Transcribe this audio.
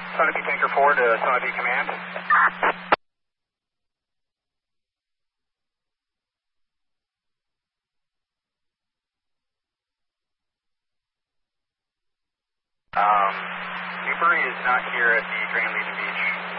Sunapee Tanker 4 to Sunapee Command. Newbury is not here at the Grand Legion Beach.